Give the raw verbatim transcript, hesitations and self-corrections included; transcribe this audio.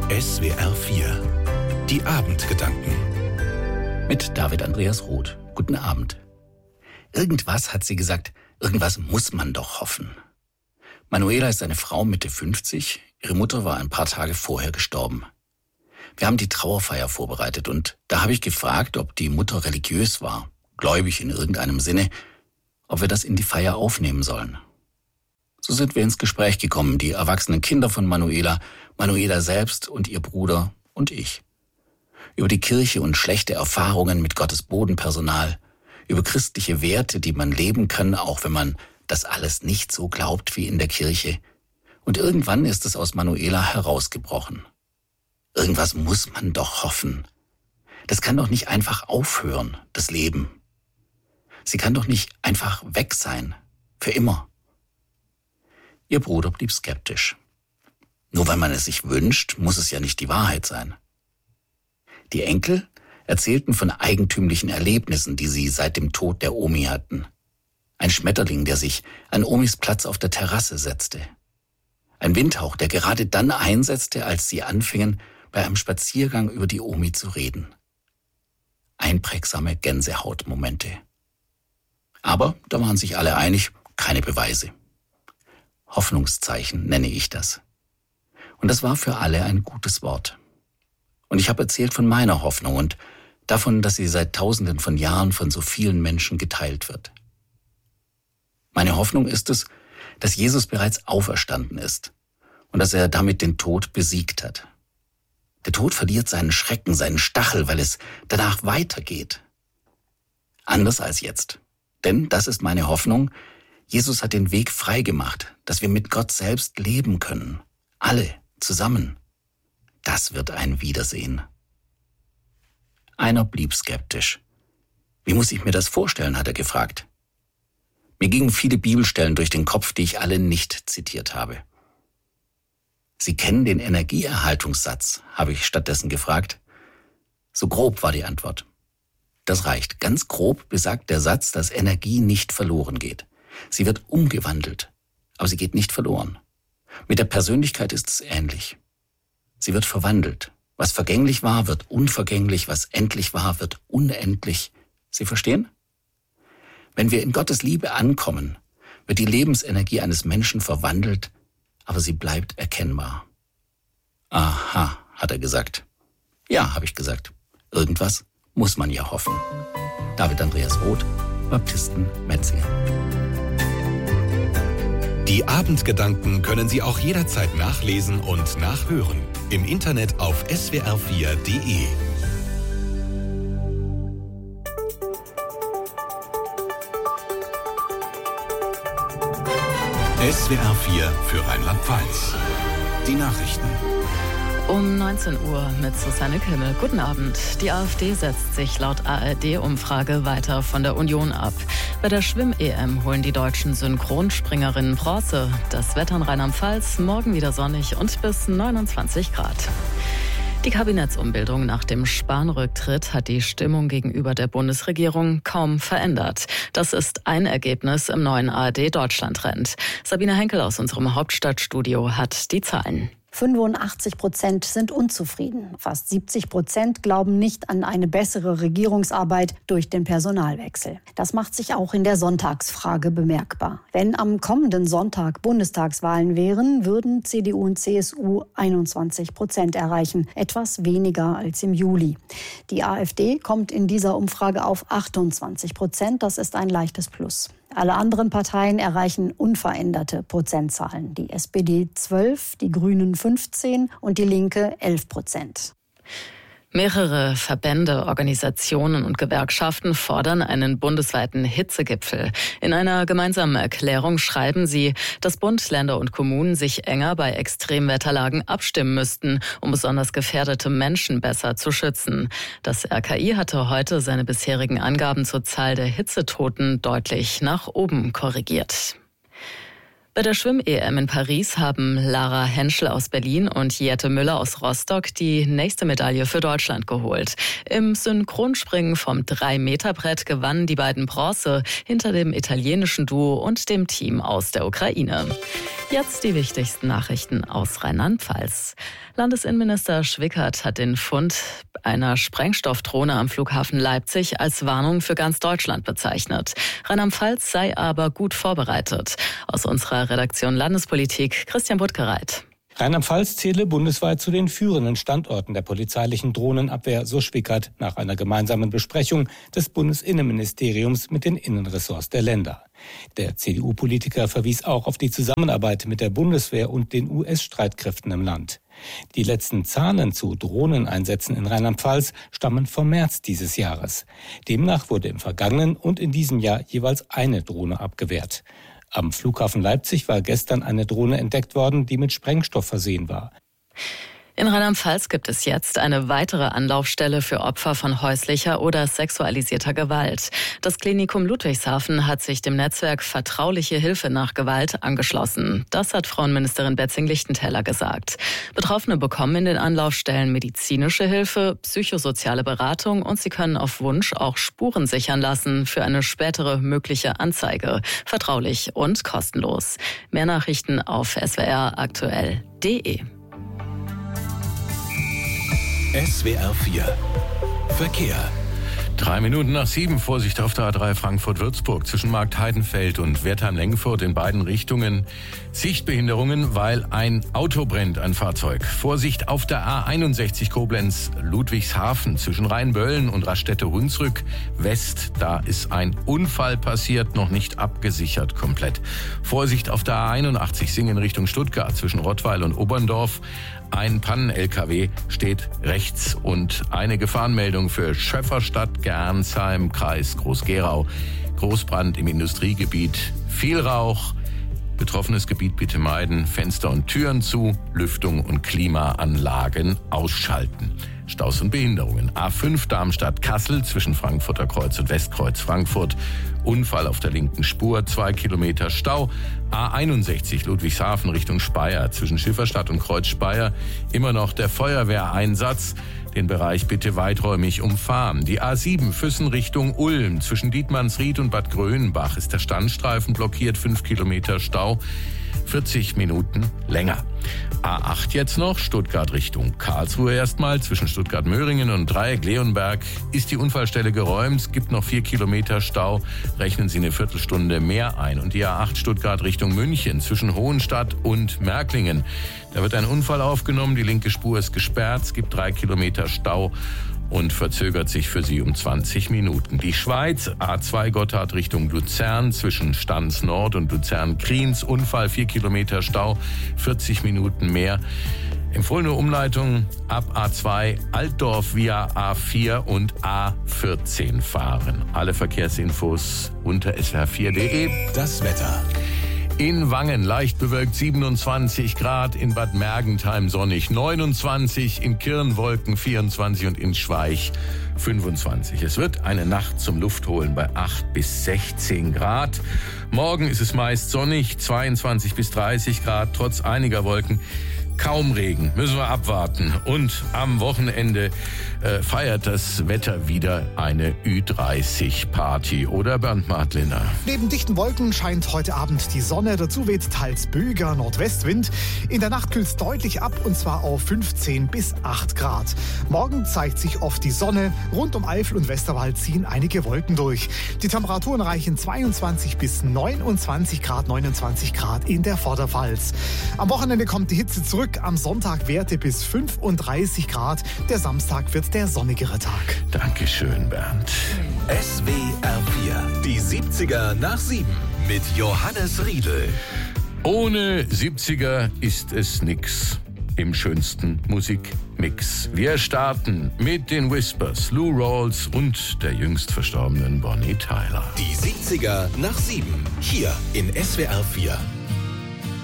S W R vier. Die Abendgedanken. Mit David Andreas Roth. Guten Abend. Irgendwas, hat sie gesagt, irgendwas muss man doch hoffen. Manuela ist eine Frau Mitte fünfzig. Ihre Mutter war ein paar Tage vorher gestorben. Wir haben die Trauerfeier vorbereitet und da habe ich gefragt, ob die Mutter religiös war, gläubig in irgendeinem Sinne, ob wir das in die Feier aufnehmen sollen. So sind wir ins Gespräch gekommen, die erwachsenen Kinder von Manuela, Manuela selbst und ihr Bruder und ich. Über die Kirche und schlechte Erfahrungen mit Gottes Bodenpersonal, über christliche Werte, die man leben kann, auch wenn man das alles nicht so glaubt wie in der Kirche. Und irgendwann ist es aus Manuela herausgebrochen. Irgendwas muss man doch hoffen. Das kann doch nicht einfach aufhören, das Leben. Sie kann doch nicht einfach weg sein, für immer. Ihr Bruder blieb skeptisch. Nur weil man es sich wünscht, muss es ja nicht die Wahrheit sein. Die Enkel erzählten von eigentümlichen Erlebnissen, die sie seit dem Tod der Omi hatten. Ein Schmetterling, der sich an Omis Platz auf der Terrasse setzte. Ein Windhauch, der gerade dann einsetzte, als sie anfingen, bei einem Spaziergang über die Omi zu reden. Einprägsame Gänsehautmomente. Aber da waren sich alle einig, keine Beweise. Hoffnungszeichen nenne ich das. Und das war für alle ein gutes Wort. Und ich habe erzählt von meiner Hoffnung und davon, dass sie seit Tausenden von Jahren von so vielen Menschen geteilt wird. Meine Hoffnung ist es, dass Jesus bereits auferstanden ist und dass er damit den Tod besiegt hat. Der Tod verliert seinen Schrecken, seinen Stachel, weil es danach weitergeht. Anders als jetzt. Denn, das ist meine Hoffnung, Jesus hat den Weg frei gemacht, dass wir mit Gott selbst leben können. Alle zusammen. Das wird ein Wiedersehen. Einer blieb skeptisch. Wie muss ich mir das vorstellen, hat er gefragt. Mir gingen viele Bibelstellen durch den Kopf, die ich alle nicht zitiert habe. Sie kennen den Energieerhaltungssatz, habe ich stattdessen gefragt. So grob war die Antwort. Das reicht. Ganz grob besagt der Satz, dass Energie nicht verloren geht. Sie wird umgewandelt, aber sie geht nicht verloren. Mit der Persönlichkeit ist es ähnlich. Sie wird verwandelt. Was vergänglich war, wird unvergänglich. Was endlich war, wird unendlich. Sie verstehen? Wenn wir in Gottes Liebe ankommen, wird die Lebensenergie eines Menschen verwandelt, aber sie bleibt erkennbar. Aha, hat er gesagt. Ja, habe ich gesagt. Irgendwas muss man ja hoffen. David Andreas Roth, Baptisten Metzingen. Die Abendgedanken können Sie auch jederzeit nachlesen und nachhören. Im Internet auf S W R vier Punkt de. S W R vier für Rheinland-Pfalz. Die Nachrichten. Um neunzehn Uhr mit Susanne Kimmel. Guten Abend. Die AfD setzt sich laut A R D-Umfrage weiter von der Union ab. Bei der Schwimm-E M holen die deutschen Synchronspringerinnen Bronze. Das Wetter in Rheinland-Pfalz, morgen wieder sonnig und bis neunundzwanzig Grad. Die Kabinettsumbildung nach dem Spahn-Rücktritt hat die Stimmung gegenüber der Bundesregierung kaum verändert. Das ist ein Ergebnis im neuen A R D-Deutschland-Trend. Sabine Henkel aus unserem Hauptstadtstudio hat die Zahlen. fünfundachtzig Prozent sind unzufrieden. Fast siebzig Prozent glauben nicht an eine bessere Regierungsarbeit durch den Personalwechsel. Das macht sich auch in der Sonntagsfrage bemerkbar. Wenn am kommenden Sonntag Bundestagswahlen wären, würden C D U und C S U einundzwanzig Prozent erreichen, etwas weniger als im Juli. Die AfD kommt in dieser Umfrage auf achtundzwanzig Prozent, das ist ein leichtes Plus. Alle anderen Parteien erreichen unveränderte Prozentzahlen. Die S P D zwölf, die Grünen fünfzehn und die Linke elf Prozent. Mehrere Verbände, Organisationen und Gewerkschaften fordern einen bundesweiten Hitzegipfel. In einer gemeinsamen Erklärung schreiben sie, dass Bund, Länder und Kommunen sich enger bei Extremwetterlagen abstimmen müssten, um besonders gefährdete Menschen besser zu schützen. Das R K I hatte heute seine bisherigen Angaben zur Zahl der Hitzetoten deutlich nach oben korrigiert. Bei der Schwimm-E M in Paris haben Lara Henschel aus Berlin und Jette Müller aus Rostock die nächste Medaille für Deutschland geholt. Im Synchronspringen vom drei Meter Brett gewannen die beiden Bronze hinter dem italienischen Duo und dem Team aus der Ukraine. Jetzt die wichtigsten Nachrichten aus Rheinland-Pfalz. Landesinnenminister Schwickert hat den Fund einer Sprengstoffdrohne am Flughafen Leipzig als Warnung für ganz Deutschland bezeichnet. Rheinland-Pfalz sei aber gut vorbereitet. Aus unserer Redaktion Landespolitik Christian Buttgereit. Rheinland-Pfalz zähle bundesweit zu den führenden Standorten der polizeilichen Drohnenabwehr, so Schwickert nach einer gemeinsamen Besprechung des Bundesinnenministeriums mit den Innenressorts der Länder. Der C D U-Politiker verwies auch auf die Zusammenarbeit mit der Bundeswehr und den U S-Streitkräften im Land. Die letzten Zahlen zu Drohneneinsätzen in Rheinland-Pfalz stammen vom März dieses Jahres. Demnach wurde im vergangenen und in diesem Jahr jeweils eine Drohne abgewehrt. Am Flughafen Leipzig war gestern eine Drohne entdeckt worden, die mit Sprengstoff versehen war. In Rheinland-Pfalz gibt es jetzt eine weitere Anlaufstelle für Opfer von häuslicher oder sexualisierter Gewalt. Das Klinikum Ludwigshafen hat sich dem Netzwerk Vertrauliche Hilfe nach Gewalt angeschlossen. Das hat Frauenministerin Betzing-Lichtentäler gesagt. Betroffene bekommen in den Anlaufstellen medizinische Hilfe, psychosoziale Beratung und sie können auf Wunsch auch Spuren sichern lassen für eine spätere mögliche Anzeige. Vertraulich und kostenlos. Mehr Nachrichten auf s w r aktuell punkt d e. S W R vier Verkehr. Drei Minuten nach sieben, Vorsicht auf der A drei Frankfurt-Würzburg zwischen Markt-Heidenfeld und Wertheim-Lengfurt in beiden Richtungen. Sichtbehinderungen, weil ein Auto brennt, ein Fahrzeug. Vorsicht auf der A einundsechzig Koblenz-Ludwigshafen zwischen Rheinböllen und Raststätte-Hunsrück West. Da ist ein Unfall passiert, noch nicht abgesichert komplett. Vorsicht auf der A einundachtzig Singen Richtung Stuttgart zwischen Rottweil und Oberndorf. Ein Pannen-L K W steht rechts und eine Gefahrenmeldung für Schöfferstadt, Gernsheim, Kreis Groß-Gerau. Großbrand im Industriegebiet, viel Rauch. Betroffenes Gebiet bitte meiden, Fenster und Türen zu, Lüftung und Klimaanlagen ausschalten. Staus und Behinderungen. A fünf Darmstadt-Kassel zwischen Frankfurter Kreuz und Westkreuz Frankfurt. Unfall auf der linken Spur, zwei Kilometer Stau. A einundsechzig Ludwigshafen Richtung Speyer zwischen Schifferstadt und Kreuz Speyer. Immer noch der Feuerwehreinsatz. Den Bereich bitte weiträumig umfahren. Die A sieben Füssen Richtung Ulm zwischen Dietmannsried und Bad Grönenbach ist der Standstreifen blockiert, fünf Kilometer Stau. vierzig Minuten länger. A acht jetzt noch, Stuttgart Richtung Karlsruhe erstmal. Zwischen Stuttgart-Möhringen und Dreieck-Leonberg ist die Unfallstelle geräumt. Es gibt noch vier Kilometer Stau. Rechnen Sie eine Viertelstunde mehr ein. Und die A acht Stuttgart Richtung München zwischen Hohenstadt und Märklingen. Da wird ein Unfall aufgenommen. Die linke Spur ist gesperrt. Es gibt drei Kilometer Stau und verzögert sich für Sie um zwanzig Minuten. Die Schweiz, A zwei Gotthard Richtung Luzern zwischen Stans Nord und Luzern-Kriens. Unfall, vier Kilometer Stau, vierzig Minuten mehr. Empfohlene Umleitung ab A zwei Altdorf via A vier und A vierzehn fahren. Alle Verkehrsinfos unter s w r vier punkt d e. Das Wetter. In Wangen leicht bewölkt siebenundzwanzig Grad, in Bad Mergentheim sonnig neunundzwanzig, in Kirn Wolken vierundzwanzig und in Schweich fünfundzwanzig. Es wird eine Nacht zum Luftholen bei acht bis sechzehn Grad. Morgen ist es meist sonnig, zweiundzwanzig bis dreißig Grad, trotz einiger Wolken. Kaum Regen, müssen wir abwarten. Und am Wochenende äh, feiert das Wetter wieder eine Ü dreißig Party. Oder Bernd Madliner? Neben dichten Wolken scheint heute Abend die Sonne. Dazu weht teils böiger Nordwestwind. In der Nacht kühlt es deutlich ab und zwar auf fünfzehn bis acht Grad. Morgen zeigt sich oft die Sonne. Rund um Eifel und Westerwald ziehen einige Wolken durch. Die Temperaturen reichen zweiundzwanzig bis neunundzwanzig Grad, neunundzwanzig Grad in der Vorderpfalz. Am Wochenende kommt die Hitze zurück. Am Sonntag Werte bis fünfunddreißig Grad. Der Samstag wird der sonnigere Tag. Dankeschön, Bernd. S W R vier, die siebziger nach sieben mit Johannes Riedel. Ohne siebziger ist es nix im schönsten Musikmix. Wir starten mit den Whispers, Lou Rawls und der jüngst verstorbenen Bonnie Tyler. Die siebziger nach sieben, hier in S W R vier.